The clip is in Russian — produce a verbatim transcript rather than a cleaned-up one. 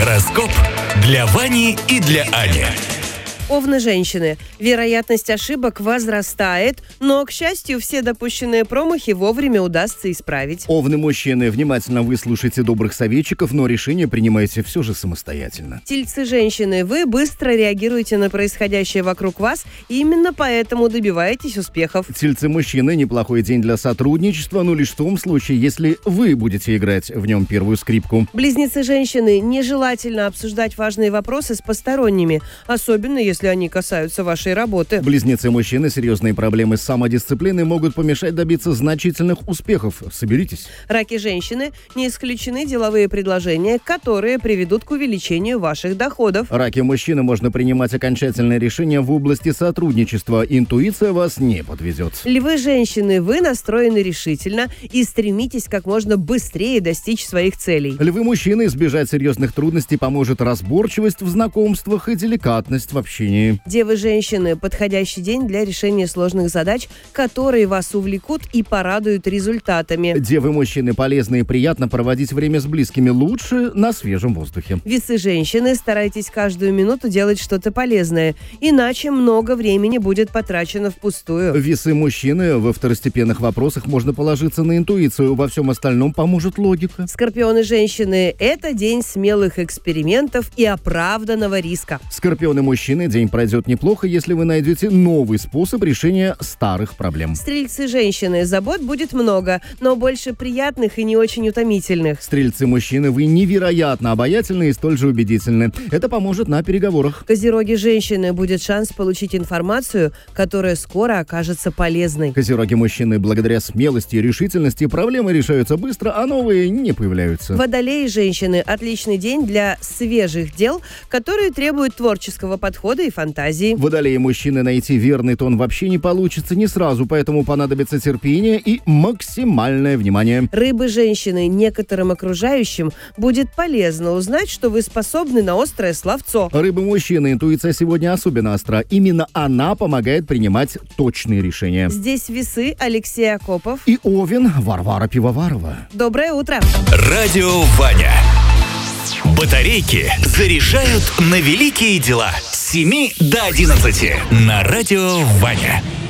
Гороскоп для Вани и для Ани. Овны женщины. Вероятность ошибок возрастает, но, к счастью, все допущенные промахи вовремя удастся исправить. Овны мужчины. Внимательно выслушайте добрых советчиков, но решение принимайте все же самостоятельно. Тельцы женщины. Вы быстро реагируете на происходящее вокруг вас, и именно поэтому добиваетесь успехов. Тельцы мужчины. Неплохой день для сотрудничества, но лишь в том случае, если вы будете играть в нем первую скрипку. Близнецы женщины. Нежелательно обсуждать важные вопросы с посторонними, особенно если если они касаются вашей работы. Близнецы мужчины. Серьезные проблемы с самодисциплиной могут помешать добиться значительных успехов. Соберитесь. Раки женщины. Не исключены деловые предложения, которые приведут к увеличению ваших доходов. Раки мужчины. Можно принимать окончательные решения в области сотрудничества. Интуиция вас не подведет. Львы женщины. Вы настроены решительно и стремитесь как можно быстрее достичь своих целей. Львы мужчины. Избежать серьезных трудностей поможет разборчивость в знакомствах и деликатность в общении. Девы женщины. Подходящий день для решения сложных задач, которые вас увлекут и порадуют результатами. Девы мужчины. Полезно и приятно проводить время с близкими, лучше на свежем воздухе. Весы женщины. Старайтесь каждую минуту делать что-то полезное, иначе много времени будет потрачено впустую. Весы мужчины. Во второстепенных вопросах можно положиться на интуицию, во всем остальном поможет логика. Скорпионы женщины. Это день смелых экспериментов и оправданного риска. Скорпионы мужчины. День пройдет неплохо, если вы найдете новый способ решения старых проблем. Стрельцы женщины. Забот будет много, но больше приятных и не очень утомительных. Стрельцы мужчины. Вы невероятно обаятельны и столь же убедительны. Это поможет на переговорах. Козероги женщины. Будет шанс получить информацию, которая скоро окажется полезной. Козероги мужчины. Благодаря смелости и решительности проблемы решаются быстро, а новые не появляются. Водолеи женщины. Отличный день для свежих дел, которые требуют творческого подхода и фантазии. Водолеи мужчины. Найти верный тон вообще не получится не сразу, поэтому понадобится терпение и максимальное внимание. Рыбы женщины. Некоторым окружающим будет полезно узнать, что вы способны на острое словцо. Рыбы мужчины. Интуиция сегодня особенно остра. Именно она помогает принимать точные решения. Здесь весы. Алексей Акопов. И Овен. Варвара Пивоварова. Доброе утро. Радио Ваня. Батарейки заряжают на великие дела. С семи до одиннадцати на Радио Ваня.